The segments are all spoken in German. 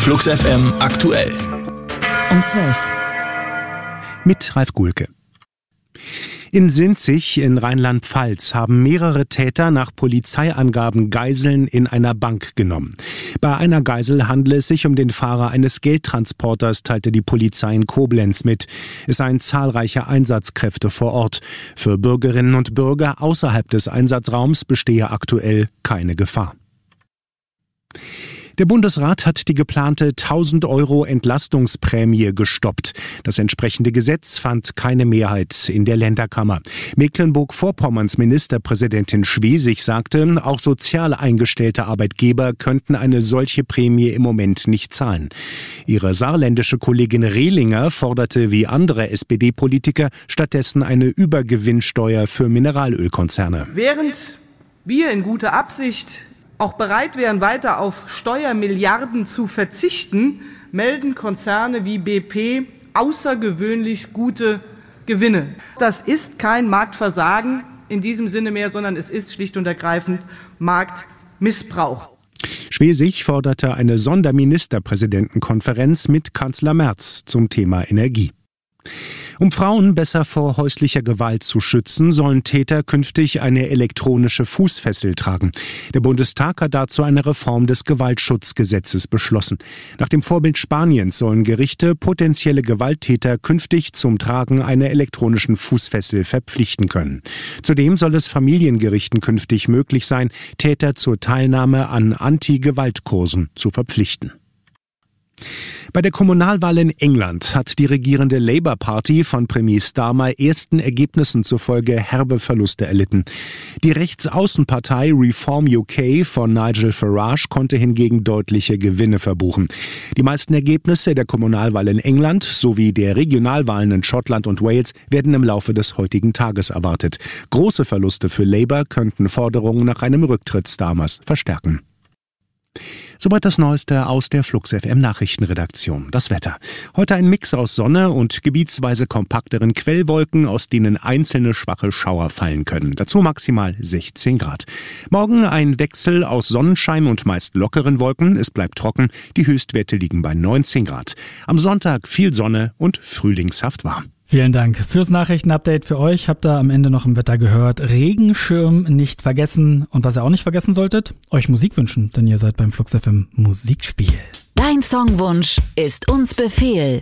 Flux FM aktuell. Um 12. Mit Ralf Gulke. In Sinzig in Rheinland-Pfalz haben mehrere Täter nach Polizeiangaben Geiseln in einer Bank genommen. Bei einer Geisel handele es sich um den Fahrer eines Geldtransporters, teilte die Polizei in Koblenz mit. Es seien zahlreiche Einsatzkräfte vor Ort. Für Bürgerinnen und Bürger außerhalb des Einsatzraums bestehe aktuell keine Gefahr. Der Bundesrat hat die geplante 1.000 € Entlastungsprämie gestoppt. Das entsprechende Gesetz fand keine Mehrheit in der Länderkammer. Mecklenburg-Vorpommerns Ministerpräsidentin Schwesig sagte, auch sozial eingestellte Arbeitgeber könnten eine solche Prämie im Moment nicht zahlen. Ihre saarländische Kollegin Rehlinger forderte wie andere SPD-Politiker stattdessen eine Übergewinnsteuer für Mineralölkonzerne. Während wir in guter Absicht auch bereit wären, weiter auf Steuermilliarden zu verzichten, melden Konzerne wie BP außergewöhnlich gute Gewinne. Das ist kein Marktversagen in diesem Sinne mehr, sondern es ist schlicht und ergreifend Marktmissbrauch. Schwesig forderte eine Sonderministerpräsidentenkonferenz mit Kanzler Merz zum Thema Energie. Um Frauen besser vor häuslicher Gewalt zu schützen, sollen Täter künftig eine elektronische Fußfessel tragen. Der Bundestag hat dazu eine Reform des Gewaltschutzgesetzes beschlossen. Nach dem Vorbild Spaniens sollen Gerichte potenzielle Gewalttäter künftig zum Tragen einer elektronischen Fußfessel verpflichten können. Zudem soll es Familiengerichten künftig möglich sein, Täter zur Teilnahme an Anti-Gewalt-Kursen zu verpflichten. Bei der Kommunalwahl in England hat die regierende Labour Party von Premier Starmer ersten Ergebnissen zufolge herbe Verluste erlitten. Die Rechtsaußenpartei Reform UK von Nigel Farage konnte hingegen deutliche Gewinne verbuchen. Die meisten Ergebnisse der Kommunalwahl in England sowie der Regionalwahlen in Schottland und Wales werden im Laufe des heutigen Tages erwartet. Große Verluste für Labour könnten Forderungen nach einem Rücktritt Starmers verstärken. Soweit das Neueste aus der Flux FM Nachrichtenredaktion. Das Wetter. Heute ein Mix aus Sonne und gebietsweise kompakteren Quellwolken, aus denen einzelne schwache Schauer fallen können. Dazu maximal 16 Grad. Morgen ein Wechsel aus Sonnenschein und meist lockeren Wolken. Es bleibt trocken. Die Höchstwerte liegen bei 19 Grad. Am Sonntag viel Sonne und frühlingshaft warm. Vielen Dank fürs Nachrichtenupdate für euch. Habt ihr am Ende noch im Wetter gehört. Regenschirm nicht vergessen. Und was ihr auch nicht vergessen solltet, euch Musik wünschen, denn ihr seid beim Flux FM Musikspiel. Dein Songwunsch ist uns Befehl.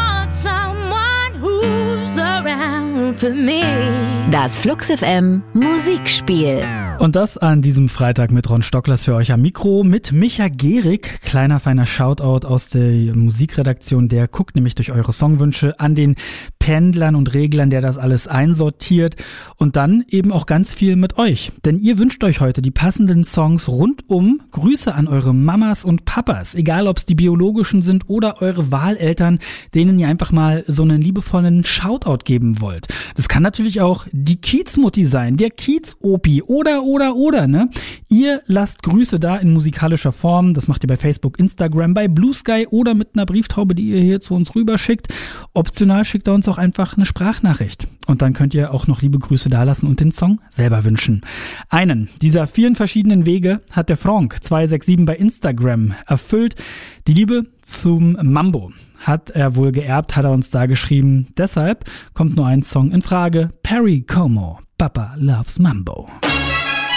Das Flux FM Musikspiel. Und das an diesem Freitag mit Ron Stocklers für euch am Mikro mit Micha Gehrig. Kleiner, feiner Shoutout aus der Musikredaktion. Der guckt nämlich durch eure Songwünsche an den Pendlern und Reglern, der das alles einsortiert. Und dann eben auch ganz viel mit euch. Denn ihr wünscht euch heute die passenden Songs rundum. Grüße an eure Mamas und Papas. Egal, ob es die biologischen sind oder eure Wahleltern, denen ihr einfach mal so einen liebevollen Shoutout geben wollt. Das kann natürlich auch die Kiezmutti sein, der Kiez-Opi oder, ne? Ihr lasst Grüße da in musikalischer Form. Das macht ihr bei Facebook, Instagram, bei Blue Sky oder mit einer Brieftaube, die ihr hier zu uns rüberschickt. Optional schickt ihr uns auch einfach eine Sprachnachricht. Und dann könnt ihr auch noch liebe Grüße dalassen und den Song selber wünschen. Einen dieser vielen verschiedenen Wege hat der Frank 267 bei Instagram erfüllt. Die Liebe zum Mambo hat er wohl geerbt, hat er uns da geschrieben. Deshalb kommt nur ein Song in Frage. Perry Como, Papa Loves Mambo.